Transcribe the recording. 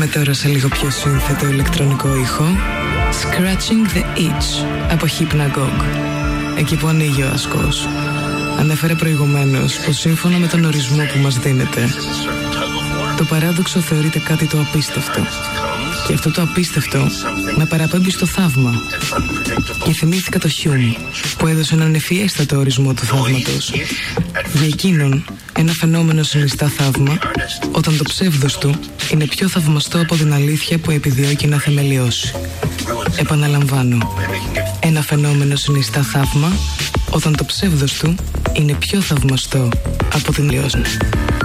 Πάμε τώρα σε λίγο πιο σύνθετο ηλεκτρονικό ήχο. Scratching the Itch από Hypnagogue. Εκεί που ανοίγει ο ασκός. Ανέφερε προηγουμένως πως σύμφωνα με τον ορισμό που μας δίνεται, το παράδοξο θεωρείται κάτι το απίστευτο. Και αυτό το απίστευτο με παραπέμπει στο θαύμα. Και θυμήθηκα το Hume, που έδωσε έναν ευφιέστατο ορισμό του θαύματος. Για εκείνον, ένα φαινόμενο συνιστά θαύμα όταν το ψεύδος του είναι πιο θαυμαστό από την αλήθεια που επιδιώκει να θεμελιώσει. Επαναλαμβάνω, ένα φαινόμενο συνιστά θαύμα όταν το ψεύδος του είναι πιο θαυμαστό από την αλήθεια.